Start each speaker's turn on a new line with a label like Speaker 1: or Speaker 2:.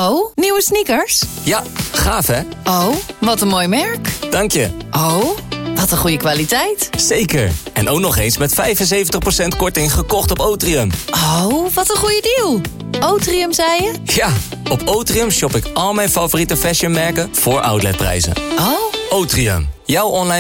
Speaker 1: Oh, nieuwe sneakers?
Speaker 2: Ja, gaaf hè?
Speaker 1: Oh, wat een mooi merk.
Speaker 2: Dank je.
Speaker 1: Oh, wat een goede kwaliteit.
Speaker 2: Zeker. En ook nog eens met 75% korting gekocht op Otrium.
Speaker 1: Oh, wat een goede deal. Otrium, zei je?
Speaker 2: Ja, op Otrium shop ik al mijn favoriete fashionmerken voor outletprijzen.
Speaker 1: Oh.
Speaker 2: Otrium, jouw online